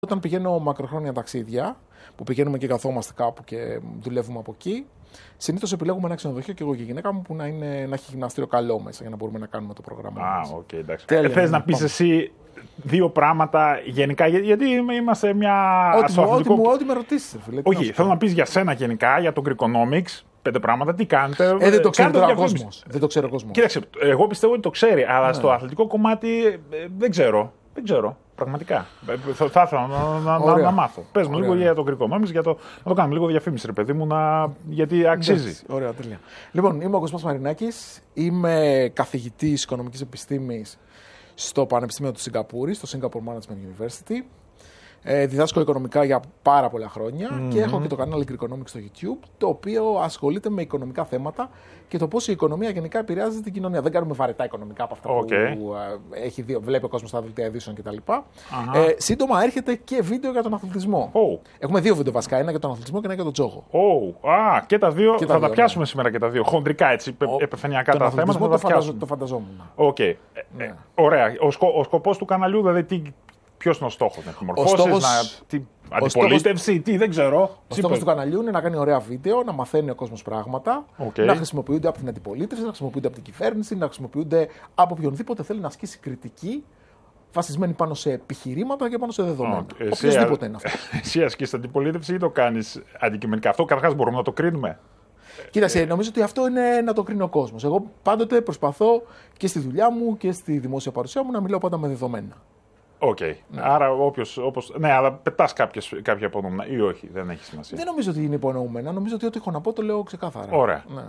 Όταν πηγαίνω μακροχρόνια ταξίδια, που πηγαίνουμε και καθόμαστε κάπου και δουλεύουμε από εκεί, συνήθως επιλέγουμε ένα ξενοδοχείο και εγώ και η γυναίκα μου που να έχει γυμναστήριο καλό μέσα για να μπορούμε να κάνουμε το πρόγραμμα μας. Οκ, εντάξει. Θες να πεις εσύ δύο πράγματα γενικά, γιατί είμαστε μια. Ό,τι με ρωτήσεις, φίλε. Όχι, θέλω να πεις για σένα γενικά, για το Greekonomics. 5 πράγματα, τι κάνετε. Δεν το ξέρει τώρα ο κόσμος. Δεν το ξέρει ο κόσμος. Κοίταξε, εγώ πιστεύω ότι το ξέρει, αλλά στο αθλητικό κομμάτι δεν ξέρω. Πραγματικά. Θα ήθελα να μάθω. Πες μου λίγο για το Greekonomics, να το κάνουμε λίγο διαφήμιση, ρε παιδί μου, γιατί αξίζει. Ωραία, τέλεια. Λοιπόν, είμαι ο Κοσμάς Μαρινάκης, είμαι καθηγητής οικονομικής επιστήμης στο Πανεπιστήμιο του Σιγκαπούρης, στο Singapore Management University. Διδάσκω οικονομικά για πάρα πολλά χρόνια και έχω και το κανάλι Greekonomics στο YouTube, το οποίο ασχολείται με οικονομικά θέματα και το πώς η οικονομία γενικά επηρεάζει την κοινωνία. Δεν κάνουμε βαρετά οικονομικά από αυτά που βλέπει ο κόσμος στα δελτία ειδήσεων κτλ. Σύντομα έρχεται και βίντεο για τον αθλητισμό. Έχουμε 2 βίντεο βασικά, ένα για τον αθλητισμό και ένα για τον τζόγο. Και τα δύο θα τα πιάσουμε σήμερα και τα δύο. Χοντρικά έτσι, επιφανειακά τα θέματα. Το φανταζόμουν. Ωραία. Ο σκοπός του καναλιού, δηλαδή ποιος είναι ο στόχος, να επιμορφώσεις, αντιπολίτευση, δεν ξέρω. Ο στόχος του καναλιού είναι να κάνει ωραία βίντεο, να μαθαίνει ο κόσμος πράγματα, να χρησιμοποιούνται από την αντιπολίτευση, να χρησιμοποιούνται από την κυβέρνηση, να χρησιμοποιούνται από οποιονδήποτε θέλει να ασκήσει κριτική βασισμένη πάνω σε επιχειρήματα και πάνω σε δεδομένα. Οποιοσδήποτε είναι αυτό. Εσύ ασκείς αντιπολίτευση ή το κάνεις αντικειμενικά? Αυτό καταρχάς μπορούμε να το κρίνουμε. Κοίταξε, νομίζω ότι αυτό είναι να το κρίνει ο κόσμος. Εγώ πάντοτε προσπαθώ και στη δουλειά μου και στη δημόσια παρουσία μου να μιλάω πάντα με δεδομένα. Άρα ναι, αλλά πετάς κάποια υπονοούμενα ή όχι, δεν έχει σημασία. Δεν νομίζω ότι είναι υπονοούμενα. Νομίζω ότι ό,τι έχω να πω το λέω ξεκάθαρα. Ωραία. Ναι.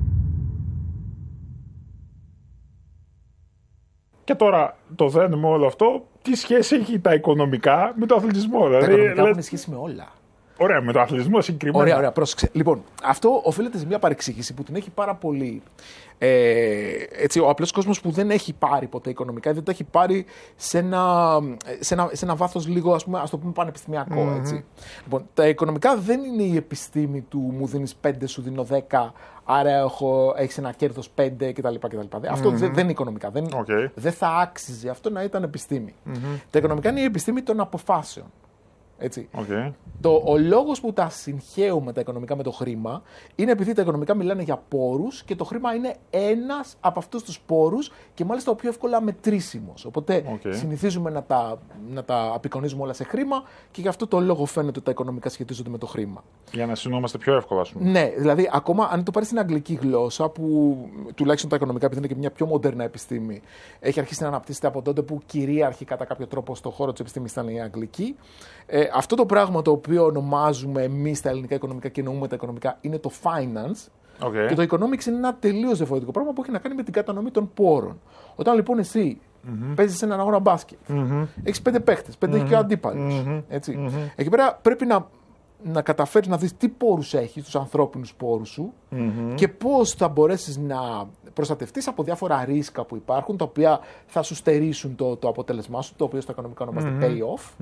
Και τώρα το δένουμε όλο αυτό. Τι σχέση έχει τα οικονομικά με το αθλητισμό? Τα οικονομικά έχουν σχέση με όλα. Ωραία, με το αθλητισμό συγκεκριμένα. Ωραία, πρόσεξε. Λοιπόν, αυτό οφείλεται σε μια παρεξήγηση που την έχει πάρα πολύ. Ο απλός κόσμος που δεν έχει πάρει ποτέ οικονομικά, δεν τα έχει πάρει σε ένα βάθος λίγο, ας το πούμε, πανεπιστημιακό. Έτσι. Λοιπόν, τα οικονομικά δεν είναι η επιστήμη του μου δίνεις 5, σου δίνω 10, άρα έχεις ένα κέρδος 5 κτλ. Αυτό δεν είναι οικονομικά. Δεν θα άξιζε αυτό να ήταν επιστήμη. Τα οικονομικά είναι η επιστήμη των αποφάσεων. Έτσι. Ο λόγος που τα συγχαίουμε τα οικονομικά με το χρήμα είναι επειδή τα οικονομικά μιλάνε για πόρους και το χρήμα είναι ένας από αυτούς τους πόρους και μάλιστα ο πιο εύκολα μετρήσιμος. Οπότε συνηθίζουμε να τα απεικονίζουμε όλα σε χρήμα και γι' αυτό το λόγο φαίνεται ότι τα οικονομικά σχετίζονται με το χρήμα. Για να συνόμαστε πιο εύκολα, ας πούμε. Ναι, δηλαδή ακόμα αν το πάρεις στην αγγλική γλώσσα, που τουλάχιστον τα οικονομικά, επειδή είναι και μια πιο μοντέρνα επιστήμη, έχει αρχίσει να αναπτύσσεται από τότε που κυρίαρχη κατά κάποιο τρόπο στον χώρο της επιστήμης ήταν η αγγλική. Αυτό το πράγμα το οποίο ονομάζουμε εμείς τα ελληνικά οικονομικά και εννοούμε τα οικονομικά είναι το finance. Και το economics είναι ένα τελείως διαφορετικό πράγμα που έχει να κάνει με την κατανομή των πόρων. Όταν λοιπόν εσύ παίζεις σε έναν αγώνα μπάσκετ, έχεις 5 παίχτες, 5 έχει και ο αντίπαλος. Εκεί πέρα πρέπει να καταφέρεις να δεις τι πόρους έχεις, τους ανθρώπινους πόρους σου και πώς θα μπορέσεις να προστατευτείς από διάφορα ρίσκα που υπάρχουν, τα οποία θα σου στερήσουν το αποτέλεσμά σου, το οποίο στα οικονομικά ονομάζεται pay-off.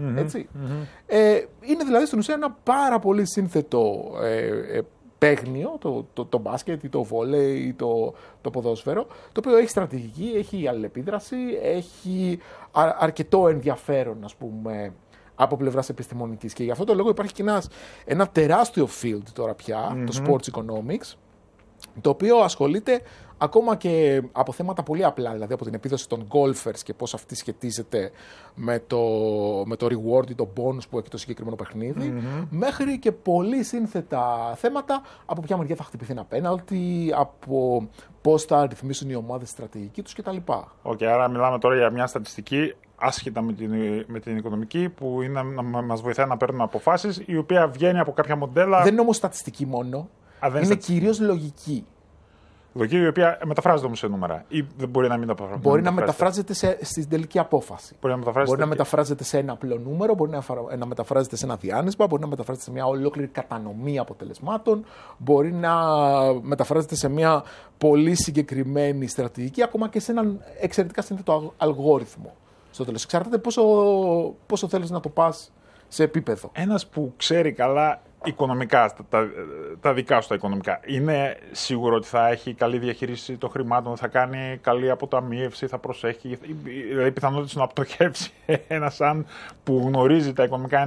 Είναι δηλαδή στην ουσία ένα πάρα πολύ σύνθετο παίγνιο, το μπάσκετ ή το βόλεϊ ή το ποδόσφαιρο, το οποίο έχει στρατηγική, έχει αλληλεπίδραση, έχει αρκετό ενδιαφέρον, ας πούμε, από πλευράς επιστημονικής. Και γι' αυτό το λόγο υπάρχει και ένα τεράστιο field τώρα πια, το sports economics, το οποίο ασχολείται ακόμα και από θέματα πολύ απλά, δηλαδή από την επίδοση των golfers και πώς αυτή σχετίζεται με το reward ή το bonus που έχει το συγκεκριμένο παιχνίδι, μέχρι και πολύ σύνθετα θέματα, από ποια μεριά θα χτυπηθεί ένα πέναλτι, από πώς θα ρυθμίσουν οι ομάδες στρατηγική τους κτλ. Άρα μιλάμε τώρα για μια στατιστική άσχετα με την οικονομική, που είναι να μας βοηθάει να παίρνουμε αποφάσεις, η οποία βγαίνει από κάποια μοντέλα. Δεν είναι όμως στατιστική μόνο, είναι κυρίως λογική. Λογική η οποία μεταφράζεται όμως σε νούμερα, ή δεν μπορεί να μην μεταφράζεται? Μπορεί να μεταφράζεται στην τελική απόφαση. Μπορεί να μεταφράζεται σε ένα απλό νούμερο, μπορεί να μεταφράζεται σε ένα διάνυσμα, μπορεί να μεταφράζεται σε μια ολόκληρη κατανομή αποτελεσμάτων, μπορεί να μεταφράζεται σε μια πολύ συγκεκριμένη στρατηγική, ακόμα και σε έναν εξαιρετικά σύνθετο αλγόριθμο. Στο τέλος, εξαρτάται πόσο θέλεις να το πας σε επίπεδο. Ένας που ξέρει καλά οικονομικά, τα δικά σου τα οικονομικά, είναι σίγουρο ότι θα έχει καλή διαχείριση των χρημάτων, θα κάνει καλή αποταμίευση, θα προσέχει, δηλαδή πιθανότητες να πτωχεύσει ένας που γνωρίζει τα οικονομικά